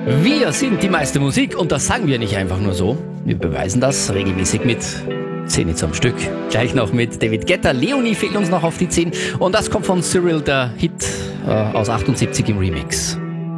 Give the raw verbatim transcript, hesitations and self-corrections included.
Wir sind die meiste Musik und das sagen wir nicht einfach nur so. Wir beweisen das regelmäßig mit zehn Hits am Stück. Gleich noch mit David Guetta. Leonie fehlt uns noch auf die zehn. Und das kommt von Cyril, der Hit äh, aus achtundsiebzig im Remix.